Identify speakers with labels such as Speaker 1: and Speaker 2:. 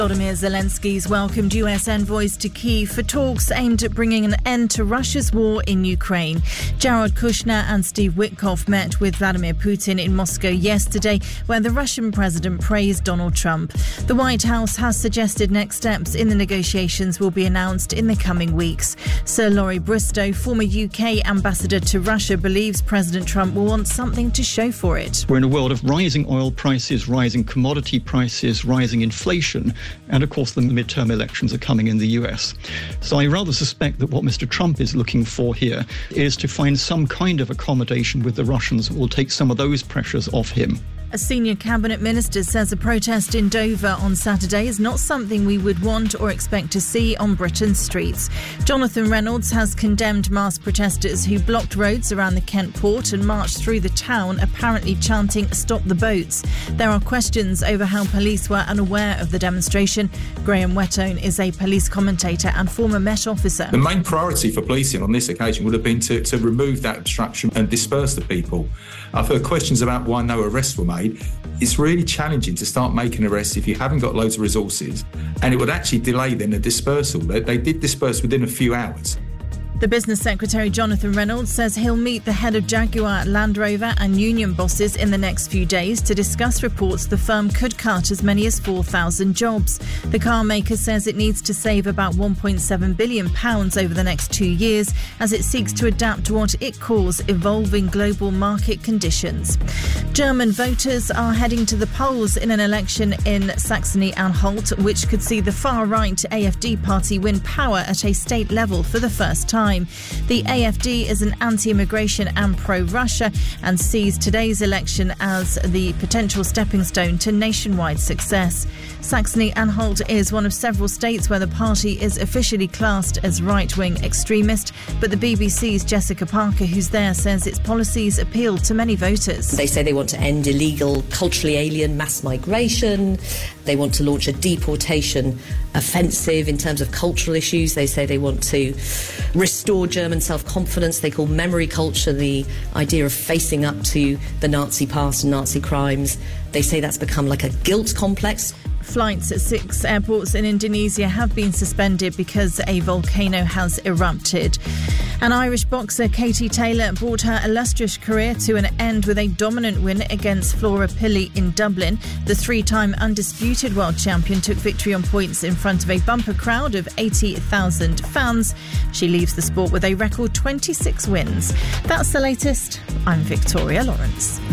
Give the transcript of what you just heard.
Speaker 1: Volodymyr Zelensky's welcomed US envoys to Kyiv for talks aimed at bringing an end to Russia's war in Ukraine. Jared Kushner and Steve Witkoff met with Vladimir Putin in Moscow yesterday, where the Russian president praised Donald Trump. The White House has suggested next steps in the negotiations will be announced in the coming weeks. Sir Laurie Bristow, former UK ambassador to Russia, believes President Trump will want something to show for it.
Speaker 2: We're in a world of rising oil prices, rising commodity prices, rising inflation. And of course, the midterm elections are coming in the US. So I rather suspect that what Mr. Trump is looking for here is to find some kind of accommodation with the Russians that will take some of those pressures off him.
Speaker 1: A senior cabinet minister says a protest in Dover on Saturday is not something we would want or expect to see on Britain's streets. Jonathan Reynolds has condemned mass protesters who blocked roads around the Kent port and marched through the town, apparently chanting "Stop the boats." There are questions over how police were unaware of the demonstration. Graham Whettone is a police commentator and former Met officer.
Speaker 3: The main priority for policing on this occasion would have been to remove that obstruction and disperse the people. I've heard questions about why no arrests were made. It's really challenging to start making arrests if you haven't got loads of resources, and it would actually delay then the dispersal. They did disperse within a few hours.
Speaker 1: The Business Secretary Jonathan Reynolds says he'll meet the head of Jaguar Land Rover and union bosses in the next few days to discuss reports the firm could cut as many as 4,000 jobs. The car maker says it needs to save about £1.7 billion over the next 2 years as it seeks to adapt to what it calls evolving global market conditions. German voters are heading to the polls in an election in Saxony-Anhalt, which could see the far-right AfD party win power at a state level for the first time. The AfD is an anti-immigration and pro-Russia and sees today's election as the potential stepping stone to nationwide success. Saxony-Anhalt is one of several states where the party is officially classed as right-wing extremist, but the BBC's Jessica Parker, who's there, says its policies appeal to many voters.
Speaker 4: They say they want to end illegal, culturally alien mass migration. They want to launch a deportation offensive in terms of cultural issues. They say they want to restore German self-confidence. They call memory culture the idea of facing up to the Nazi past and Nazi crimes. They say that's become like a guilt complex.
Speaker 1: Flights at 6 airports in Indonesia have been suspended because a volcano has erupted. And Irish boxer Katie Taylor brought her illustrious career to an end with a dominant win against Flora Pilley in Dublin. The three-time undisputed world champion took victory on points in front of a bumper crowd of 80,000 fans. She leaves the sport with a record 26 wins. That's the latest. I'm Victoria Lawrence.